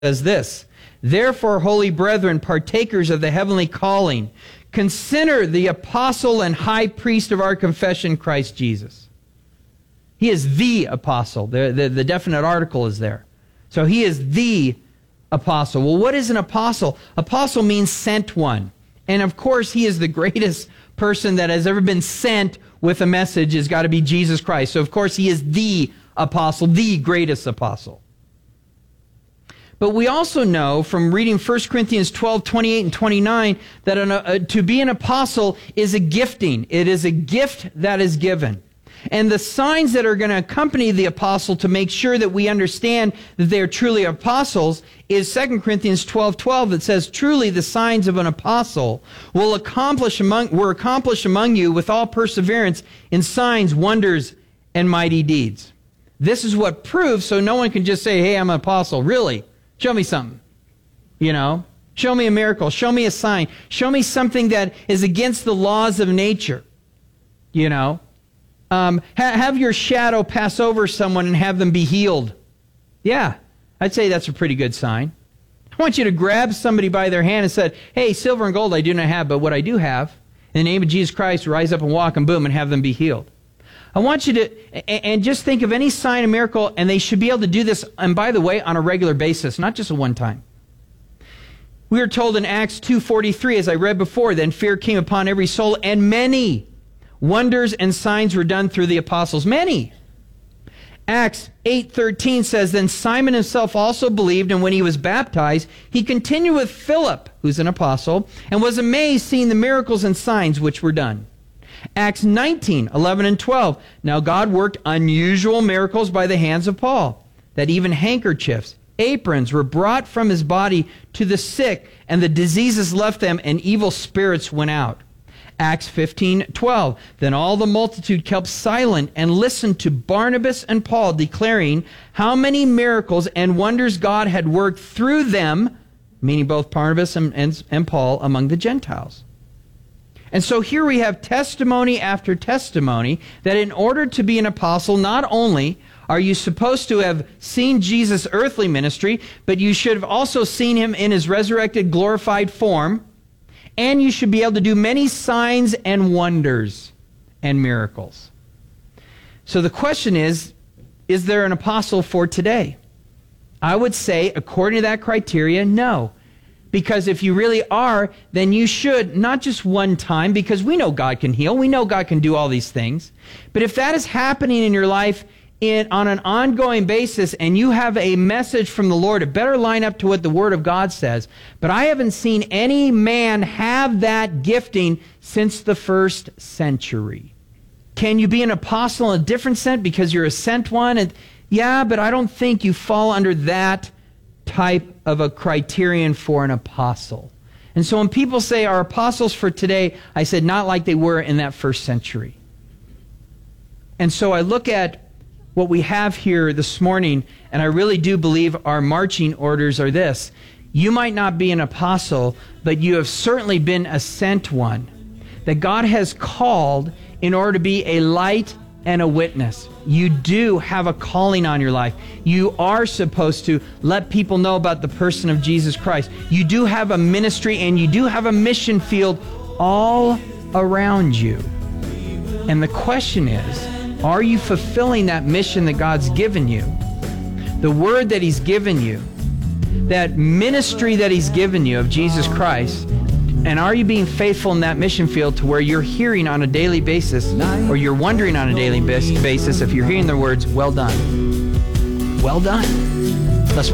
says this, "Therefore, holy brethren, partakers of the heavenly calling, consider the apostle and high priest of our confession, Christ Jesus." He is the apostle. The definite article is there. So he is the apostle. Well, what is an apostle? Apostle means sent one. And of course, he is the greatest person that has ever been sent with a message has got to be Jesus Christ. So of course, he is the apostle, the greatest apostle. But we also know from reading 1 Corinthians 12, 28 and 29 that to be an apostle is a gifting. It is a gift that is given. And the signs that are going to accompany the apostle to make sure that we understand that they are truly apostles is 2 Corinthians 12:12 that says, "Truly the signs of an apostle were accomplished among you with all perseverance in signs, wonders, and mighty deeds." This is what proves, so no one can just say, "Hey, I'm an apostle." Really? Show me something. Show me a miracle. Show me a sign. Show me something that is against the laws of nature. Have your shadow pass over someone and have them be healed. Yeah, I'd say that's a pretty good sign. I want you to grab somebody by their hand and say, "Hey, silver and gold I do not have, but what I do have, in the name of Jesus Christ, rise up and walk," and boom, and have them be healed. I want you to, and just think of any sign and miracle, and they should be able to do this, and by the way, on a regular basis, not just a one time. We are told in Acts 2:43, as I read before, "Then fear came upon every soul, and many wonders and signs were done through the apostles." Many. Acts 8:13 says, "Then Simon himself also believed, and when he was baptized, he continued with Philip," who's an apostle, "and was amazed seeing the miracles and signs which were done." Acts 19:11 and 12, "Now God worked unusual miracles by the hands of Paul, that even handkerchiefs, aprons were brought from his body to the sick, and the diseases left them, and evil spirits went out." Acts 15:12, "Then all the multitude kept silent and listened to Barnabas and Paul, declaring how many miracles and wonders God had worked through them," meaning both Barnabas and Paul, "among the Gentiles." And so here we have testimony after testimony that in order to be an apostle, not only are you supposed to have seen Jesus' earthly ministry, but you should have also seen him in his resurrected, glorified form, and you should be able to do many signs and wonders and miracles. So the question is there an apostle for today? I would say, according to that criteria, no. Because if you really are, then you should, not just one time, because we know God can heal, we know God can do all these things. But if that is happening in your life on an ongoing basis, and you have a message from the Lord, it better line up to what the Word of God says. But I haven't seen any man have that gifting since the first century. Can you be an apostle in a different sense because you're a sent one? And yeah, but I don't think you fall under that type of a criterion for an apostle. And so when people say, "Are apostles for today?" I said, not like they were in that first century. And so I look at what we have here this morning, and I really do believe our marching orders are this. You might not be an apostle, but you have certainly been a sent one, that God has called in order to be a light and a witness. You do have a calling on your life. You are supposed to let people know about the person of Jesus Christ. You do have a ministry, and you do have a mission field all around you. And the question is, are you fulfilling that mission that God's given you? The word that he's given you, that ministry that he's given you of Jesus Christ, and are you being faithful in that mission field to where you're hearing on a daily basis, or you're wondering on a daily basis if you're hearing the words, "Well done. Well done."